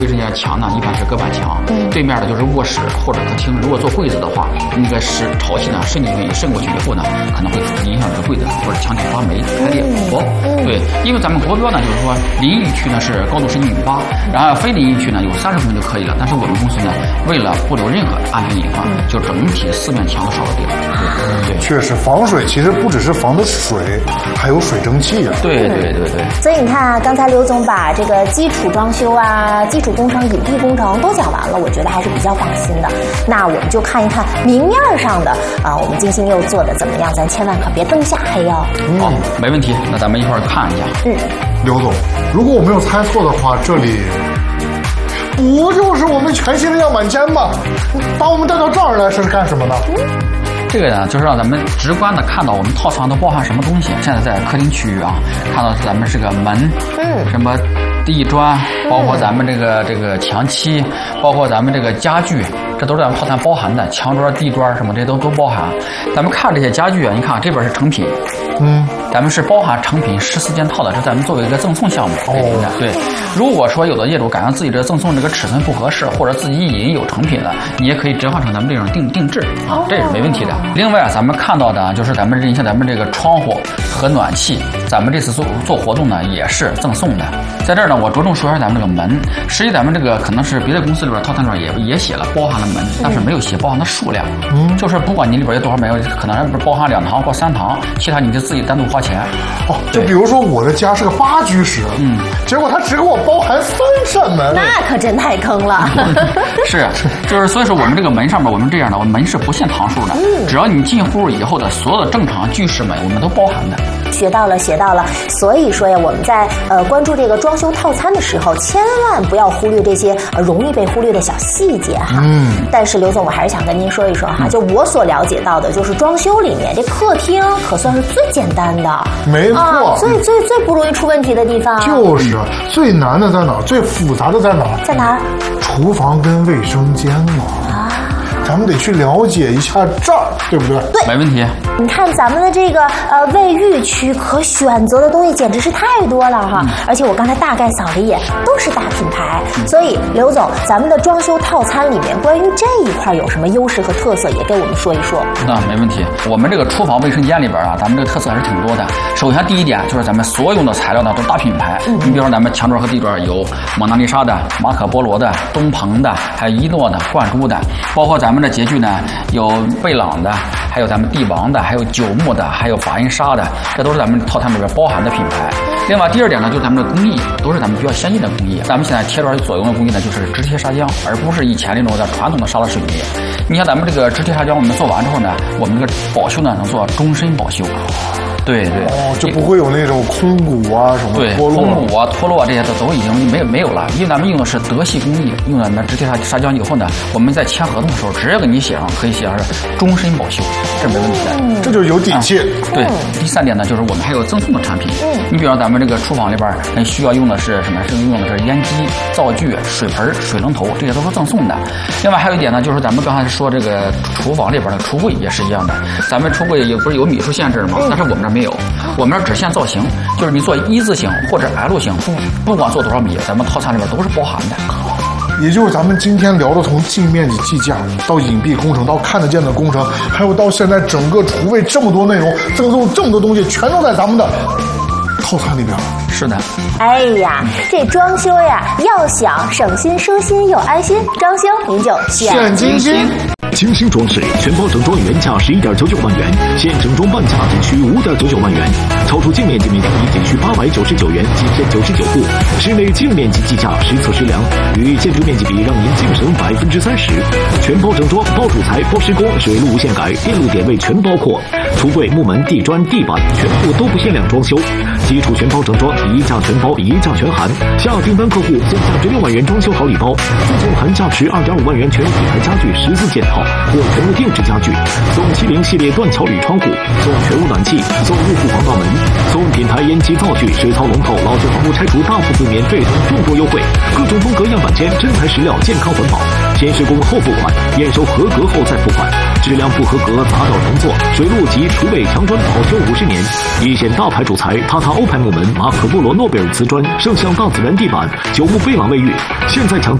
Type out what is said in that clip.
这些墙呢，一般是隔板墙，对面的就是卧室或者客厅。如果做柜子的话，那个是潮气呢渗进去、渗过去以后呢，可能会影响这个柜子或者墙体发霉、开裂、腐蚀。对，因为咱们国标呢，就是说淋浴区呢是高度是1.8米，然后非淋浴区呢有30公分就可以了。但是我们公司呢，为了不留任何安全隐患，就整体4面墙都烧了地。对， 确实防水其实不只是防的水，还有水蒸气啊。 对。 所以你看啊，刚才刘总把这个基础装修啊、基础工程、隐蔽工程都讲完了，我觉得还是比较放心的。那我们就看一看明面上的啊，我们金星又做的怎么样？咱千万可别灯下黑哦。 好，没问题。那咱们一块儿看一下。 刘总，如果我没有猜错的话，这里不就是我们全新的样板间吗？把我们带到这儿来是干什么呢？ 这个呢，就是让咱们直观的看到我们套房都包含什么东西。现在在客厅区域啊，看到咱们这个门，什么地砖，包括咱们这个墙漆，包括咱们这个家具，这都是咱们套餐包含的。墙砖、地砖什么这些都包含。咱们看这些家具啊，你看这边是成品，咱们是包含成品14件套的，这咱们作为一个赠送项目。对，如果说有的业主感觉自己这赠送这个尺寸不合适，或者自己已经有成品了，你也可以折换成咱们这种定制啊，这也是没问题的。另外咱们看到的就是咱们这个窗户和暖气，咱们这次做活动呢也是赠送的。在这儿呢，我着重说一下咱们这个门。实际咱们这个可能是别的公司里边套餐里边也写了包含了门，但是没有写包含的数量。就是不管你里边有多少门，可能包含2堂或3堂，其他你就自己单独花钱。 就比如说我的家是个8居室，结果他只给我包含3扇门， 那可真太坑了。 是，就是所以说我们这个门上面我们这样的，我们门是不限堂数的，只要你进户以后的所有的正常居室门，我们都包含的。 学到了。所以说呀，我们在关注这个装修套餐的时候，千万不要忽略这些容易被忽略的小细节哈。但是刘总，我还是想跟您说一说哈，就我所了解到的，就是装修里面这客厅可算是最简单的， 没错， 最不容易出问题的地方， 就是最难的在哪儿，最复杂的在哪儿？ 在哪儿？ 厨房跟卫生间嘛。咱们得去了解一下这儿，对不对？ 对， 没问题。 你看咱们的这个卫浴区可选择的东西简直是太多了哈，而且我刚才大概扫了一眼，都是大品牌。所以刘总，咱们的装修套餐里面关于这一块有什么优势和特色，也给我们说一说。 那没问题。我们这个厨房卫生间里边啊，咱们这个特色还是挺多的。首先第一点就是咱们所用的材料呢都是大品牌，你比如说咱们墙砖和地砖有蒙娜丽莎的、马可波罗的、东鹏的，还有一诺的、冠珠的，包括咱们的洁具呢有贝朗的，还有咱们帝王的，还有九牧的，还有法印纱的，这都是咱们套餐里边包含的品牌。另外第二点呢，就是咱们的工艺都是咱们比较先进的工艺。咱们现在贴砖所用的工艺呢，就是直贴砂浆，而不是以前那种的传统的沙拉水泥。你像咱们这个直贴砂浆，我们做完之后呢，我们这个保修呢能做终身保修。对， 就不会有那种空鼓啊什么脱落， 空鼓啊脱落啊这些都已经没有了，因为咱们用的是德系工艺，用咱们直贴砂浆以后呢，我们在签合同的时候只要给你写上，可以写上是终身保修，这没问题的， 这就有底气。 对，第三点呢，就是我们还有赠送的产品。你比方咱们这个厨房里边需要用的是什么？是用的是烟机、灶具、水盆、水龙头，这些都是赠送的。另外还有一点呢，就是咱们刚才说这个厨房里边的橱柜也是一样的，咱们橱柜不是有米数限制吗？但是我们这没有，我们这只限造型，就是你做一字形或者 L 型，不管做多少米，咱们套餐里边都是包含的。 也就是咱们今天聊的，从净面积计价到隐蔽工程，到看得见的工程，还有到现在整个厨卫这么多内容，赠送这么多东西，全都在咱们的套餐里边。 是的。 哎呀，这装修呀，要想省心、舒心又安心，装修您就选金星。 金星装饰全包整装原价11.99万元，现整装半价仅需5.99万元，超出净面积面积仅需899元，即骗99户。室内净面积计价实测实量，与建筑面积比让您净省30%。全包整装，包主材、包施工、水路无限改，电路点位全包括。橱柜、木门、地砖、地板全部都不限量装修。基础全包整装，一价全包，一价全含。下订单客户送价值6万元装修好礼包，附送含价值2.5万元全屋品牌家具14件套或全屋定制家具，送70系列断桥铝窗户，送全屋暖气，送入户防盗门，送品牌烟机灶具、水槽龙头、老旧房屋拆除大幅度免费等众多优惠。各种风格样板间，真材实料，健康环保。先施工后付款，验收合格后再付款。 质量不合格砸掉重做，水路及厨卫墙砖保修50年。一线大牌主材塔塔欧派木门、马可波罗诺贝尔瓷砖、圣象大自然地板、9木贝朗卫浴，现在强调